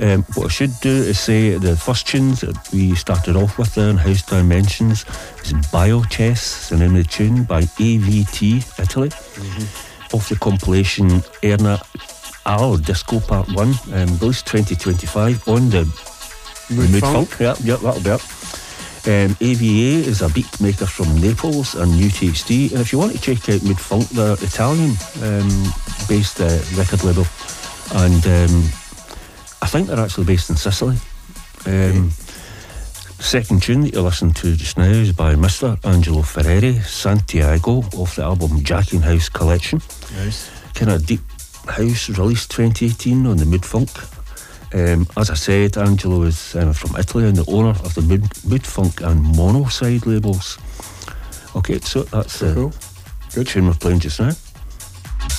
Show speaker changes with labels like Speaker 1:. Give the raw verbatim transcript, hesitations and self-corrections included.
Speaker 1: Um, what I should do is say the first tunes that we started off with there in House Dimensions is Biochess, it's the name of the tune, by A V T Italy, mm-hmm. off the compilation Erna Al Disco Part one, um, released twenty twenty-five on the
Speaker 2: Mood,
Speaker 1: Mood
Speaker 2: Funk.
Speaker 1: Funk. Yeah, yeah, that'll be it. Um, A V A is a beat maker from Naples and U T H D, and if you want to check out Mood Funk, they're Italian um, based uh, record label, and um, I think they're actually based in Sicily. Um, okay. Second tune that you listen to just now is by Mister Angelo Ferreri, Santiago, off the album Jacking House Collection.
Speaker 2: Nice.
Speaker 1: Kind of deep house, released twenty eighteen on the Mood Funk. Um, as I said, Angelo is um, from Italy and the owner of the Mood, Mood Funk and Mono side labels. Okay, so that's the
Speaker 2: cool. Good.
Speaker 1: tune we're playing just now.